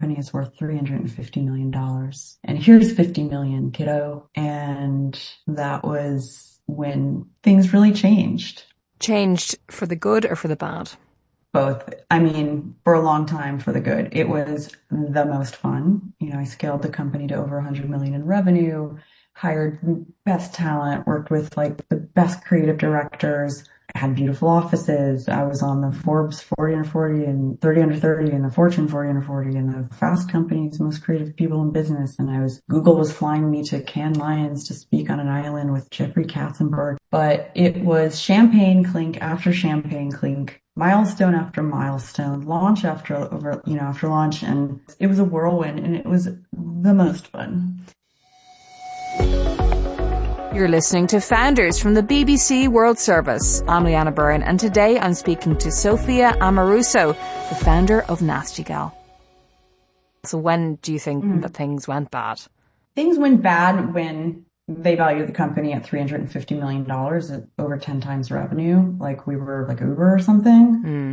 company is worth $350 million. And here's 50 million, kiddo. And that was when things really changed. Changed for the good or for the bad? Both. I mean, for a long time for the good. It was the most fun. I scaled the company to over 100 million in revenue, hired best talent, worked with like the best creative directors, had beautiful offices. I was on the Forbes 40 under 40 and 30 under 30 and the Fortune 40 under 40 and the Fast Company's most creative people in business. And Google was flying me to Cannes Lions to speak on an island with Jeffrey Katzenberg. But it was champagne clink after champagne clink, milestone after milestone, launch after launch. And it was a whirlwind and it was the most fun. You're listening to Founders from the BBC World Service. I'm Leanna Byrne, and today I'm speaking to Sophia Amoruso, the founder of Nasty Gal. So when do you think that things went bad? Things went bad when they valued the company at $350 million at over 10 times revenue, like we were like Uber or something.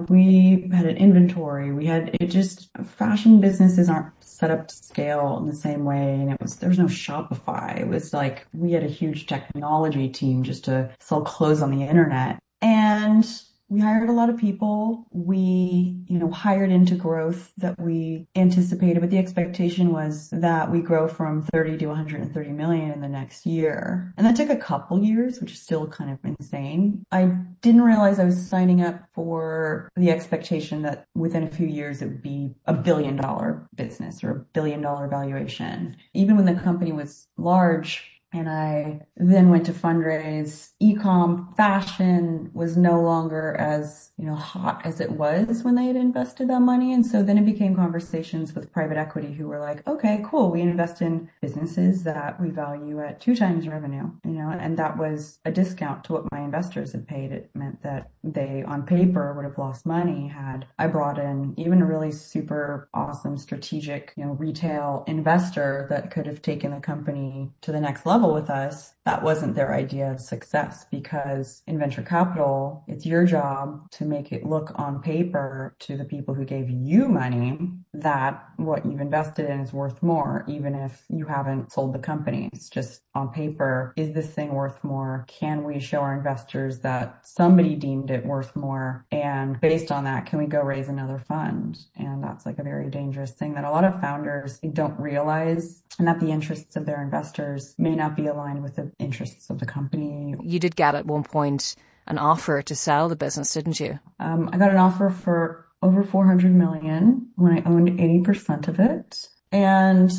We had an inventory. Fashion businesses aren't set up to scale in the same way. And there was no Shopify. It was like we had a huge technology team just to sell clothes on the internet. And we hired a lot of people. We, hired into growth that we anticipated, but the expectation was that we grow from 30 to 130 million in the next year. And that took a couple years, which is still kind of insane. I didn't realize I was signing up for the expectation that within a few years it would be $1 billion business or $1 billion valuation. Even when the company was large, and I then went to fundraise. E-com fashion was no longer as, hot as it was when they had invested that money. And so then it became conversations with private equity who were like, okay, cool. We invest in businesses that we value at 2 times revenue, and that was a discount to what my investors had paid. It meant that they on paper would have lost money had I brought in even a really super awesome strategic, retail investor that could have taken the company to the next level with us. That wasn't their idea of success, because in venture capital, it's your job to make it look on paper to the people who gave you money that what you've invested in is worth more, even if you haven't sold the company. It's just on paper. Is this thing worth more? Can we show our investors that somebody deemed it worth more? And based on that, can we go raise another fund? And that's like a very dangerous thing that a lot of founders don't realize, and that the interests of their investors may not be aligned with the interests of the company. You did get at one point an offer to sell the business, didn't you? I got an offer for over 400 million when I owned 80% of it. And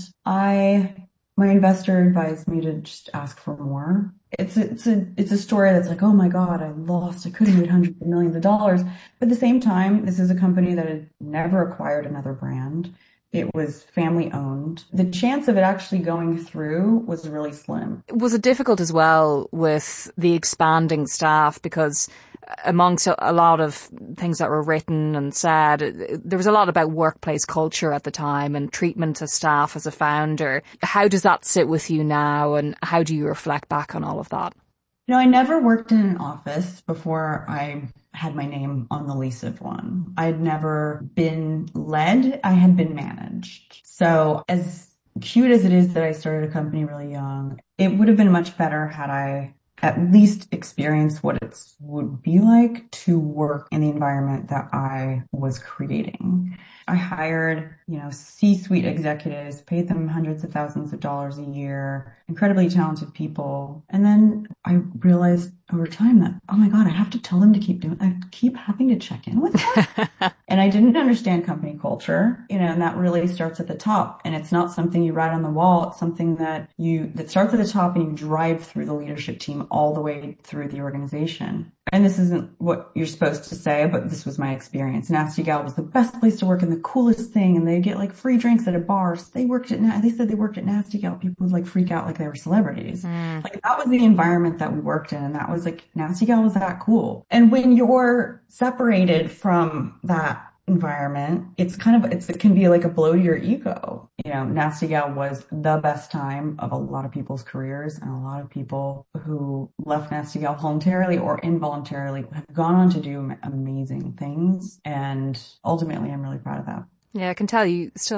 my investor advised me to just ask for more. It's a story that's like, oh my God, I could have made hundreds of millions of dollars. But at the same time, this is a company that had never acquired another brand. It was family owned. The chance of it actually going through was really slim. Was it difficult as well with the expanding staff? Because amongst a lot of things that were written and said, there was a lot about workplace culture at the time and treatment of staff as a founder. How does that sit with you now, and how do you reflect back on all of that? I never worked in an office before I had my name on the lease of one. I had never been led. I had been managed. So as cute as it is that I started a company really young, it would have been much better had I at least experienced what it would be like to work in the environment that I was creating. I hired, C-suite executives, paid them hundreds of thousands of dollars a year, incredibly talented people. And then I realized over time that, oh my God, I have to tell them to I keep having to check in with them. And I didn't understand company culture, and that really starts at the top. And it's not something you write on the wall. It's something that starts at the top and you drive through the leadership team all the way through the organization. And this isn't what you're supposed to say, but this was my experience. Nasty Gal was the best place to work and the coolest thing. And they get like free drinks at a bar. So they said they worked at Nasty Gal. People would like freak out like they were celebrities. Like that was the environment that we worked in. And that was like, Nasty Gal was that cool. And when you're separated from that environment, it can be like a blow to your ego. Nasty Gal was the best time of a lot of people's careers, and a lot of people who left Nasty Gal voluntarily or involuntarily have gone on to do amazing things. And ultimately, I'm really proud of that. Yeah, I can tell you still